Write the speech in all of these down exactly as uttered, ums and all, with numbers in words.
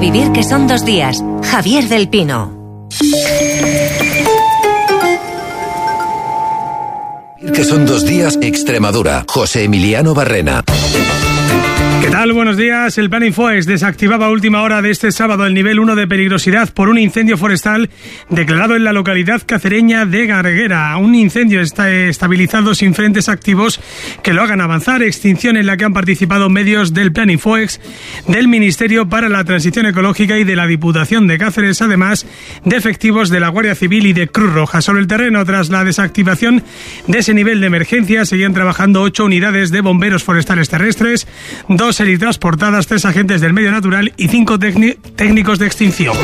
vivir que son dos días. Javier del Pino. Que son dos días, Extremadura. José Emiliano Barrena. ¿Qué tal? Buenos días. El Plan Infoex desactivaba a última hora de este sábado el nivel uno de peligrosidad por un incendio forestal declarado en la localidad cacereña de Garguera. Un incendio está estabilizado sin frentes activos que lo hagan avanzar. Extinción en la que han participado medios del Plan Infoex, del Ministerio para la Transición Ecológica y de la Diputación de Cáceres, además de efectivos de la Guardia Civil y de Cruz Roja. Sobre el terreno, tras la desactivación de ese nivel de emergencia, seguían trabajando ocho unidades de bomberos forestales terrestres, dos helitransportadas, tres agentes del medio natural y cinco técnicos de extinción.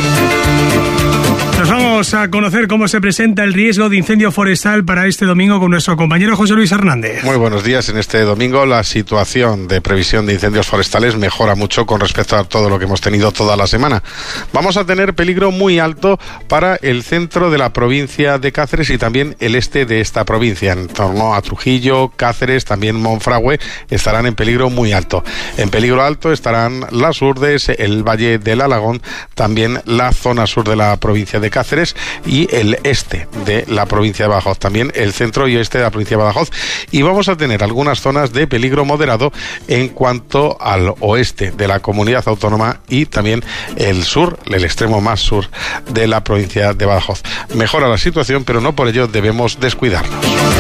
Nos vamos a conocer cómo se presenta el riesgo de incendio forestal para este domingo con nuestro compañero José Luis Hernández. Muy buenos días. En este domingo la situación de previsión de incendios forestales mejora mucho con respecto a todo lo que hemos tenido toda la semana. Vamos a tener peligro muy alto para el centro de la provincia de Cáceres y también el este de esta provincia. En torno a Trujillo, Cáceres, también Monfragüe estarán en peligro muy alto. En peligro alto estarán las Urdes, el Valle del Alagón, también la zona sur de la provincia de Cáceres y el este de la provincia de Badajoz, también el centro y oeste de la provincia de Badajoz, y vamos a tener algunas zonas de peligro moderado en cuanto al oeste de la comunidad autónoma y también el sur, el extremo más sur de la provincia de Badajoz. Mejora la situación, pero no por ello debemos descuidarnos.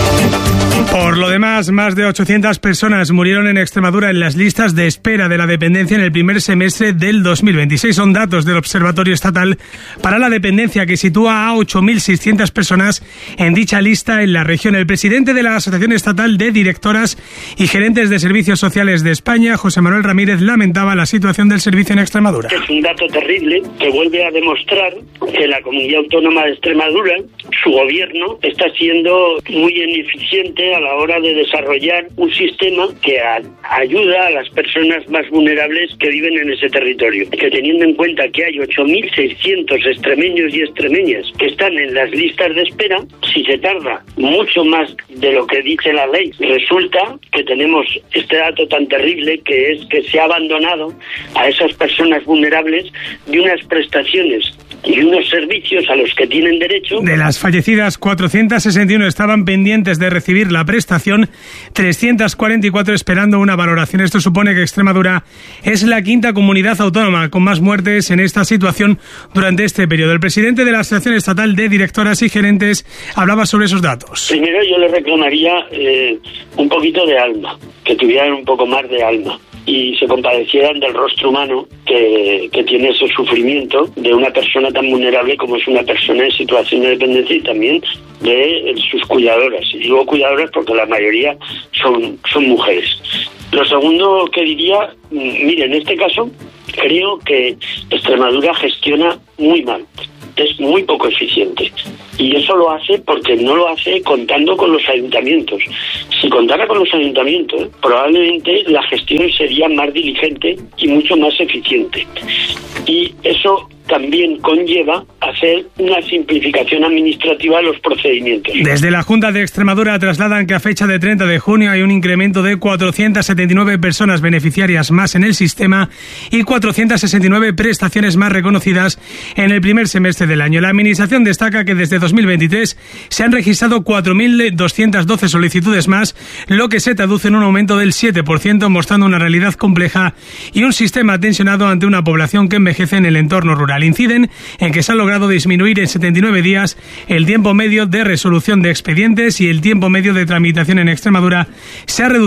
Por lo demás, más de ochocientas personas murieron en Extremadura en las listas de espera de la dependencia en el primer semestre del dos mil veintiséis. Son datos del Observatorio Estatal para la Dependencia, que sitúa a ocho mil seiscientas personas en dicha lista en la región. El presidente de la Asociación Estatal de Directoras y Gerentes de Servicios Sociales de España, José Manuel Ramírez, lamentaba la situación del servicio en Extremadura. Es un dato terrible que vuelve a demostrar que la Comunidad Autónoma de Extremadura, su gobierno, está siendo muy ineficiente a la hora de desarrollar un sistema que a, ayuda a las personas más vulnerables que viven en ese territorio. Que teniendo en cuenta que hay ocho mil seiscientos extremeños y extremeñas que están en las listas de espera, si se tarda mucho más de lo que dice la ley, resulta que tenemos este dato tan terrible, que es que se ha abandonado a esas personas vulnerables de unas prestaciones y unos servicios a los que tienen derecho. De las fallecidas, cuatrocientas sesenta y uno estaban pendientes de recibir la prestación, trescientas cuarenta y cuatro esperando una valoración. Esto supone que Extremadura es la quinta comunidad autónoma con más muertes en esta situación durante este periodo. El presidente de la Asociación Estatal de Directoras y Gerentes hablaba sobre esos datos. Primero yo le reclamaría eh, un poquito de alma, que tuvieran un poco más de alma y se compadecieran del rostro humano que, que tiene ese sufrimiento de una persona tan vulnerable como es una persona en situación de dependencia y también de sus cuidadoras. Y digo cuidadoras porque la mayoría son, son mujeres. Lo segundo que diría, mire, en este caso creo que Extremadura gestiona muy mal. Es muy poco eficiente y eso lo hace porque no lo hace contando con los ayuntamientos. Si contara con los ayuntamientos, probablemente la gestión sería más diligente y mucho más eficiente, y eso también conlleva hacer una simplificación administrativa de los procedimientos. Desde la Junta de Extremadura trasladan que a fecha de treinta de junio hay un incremento de cuatrocientas setenta y nueve personas beneficiarias más en el sistema y cuatrocientas sesenta y nueve prestaciones más reconocidas en el primer semestre del año. La Administración destaca que desde dos mil veintitrés se han registrado cuatro mil doscientas doce solicitudes más, lo que se traduce en un aumento del siete por ciento, mostrando una realidad compleja y un sistema tensionado ante una población que envejece en el entorno rural. Inciden en que se ha logrado disminuir en setenta y nueve días el tiempo medio de resolución de expedientes y el tiempo medio de tramitación en Extremadura se ha reducido